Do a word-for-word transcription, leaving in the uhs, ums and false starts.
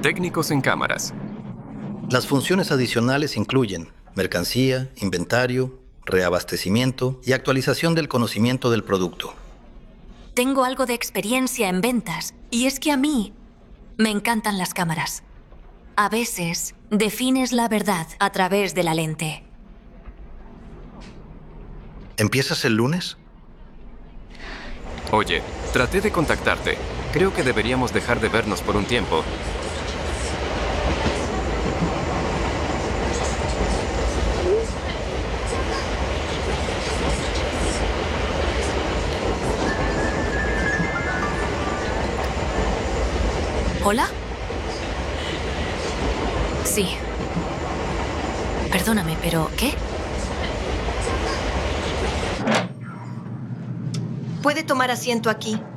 Técnicos en cámaras. Las funciones adicionales incluyen mercancía, inventario, reabastecimiento y actualización del conocimiento del producto. Tengo algo de experiencia en ventas, y es que a mí me encantan las cámaras. A veces defines la verdad a través de la lente. ¿Empiezas el lunes? Oye, traté de contactarte. Creo que deberíamos dejar de vernos por un tiempo. ¿Hola? Sí. Perdóname, pero ¿qué? Puede tomar asiento aquí.